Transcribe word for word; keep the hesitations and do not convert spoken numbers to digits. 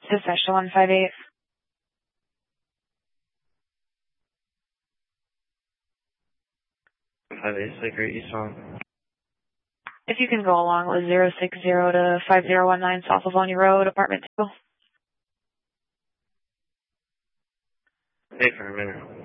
Secession one five eight. five eight six three East one. If you can go along with zero six zero to five zero one nine South Livonia Road, apartment two. Hey, for a minute.